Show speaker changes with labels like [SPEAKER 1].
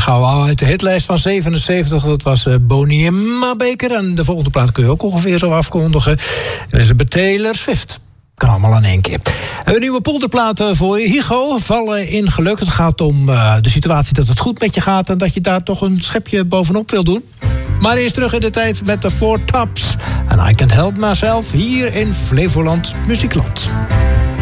[SPEAKER 1] gauw uit de hitlijst van 77. Dat was Bonnie M. Baker. En de volgende plaat kun je ook ongeveer zo afkondigen. Dat is Taylor Swift. Kan allemaal in één keer. Een nieuwe polderplaat voor je. Higo, vallen in geluk. Het gaat om de situatie dat het goed met je gaat... en dat je daar toch een schepje bovenop wil doen. Maar eerst terug in de tijd met de Four Tops. En I Can't Help Myself hier in Flevoland Muziekland.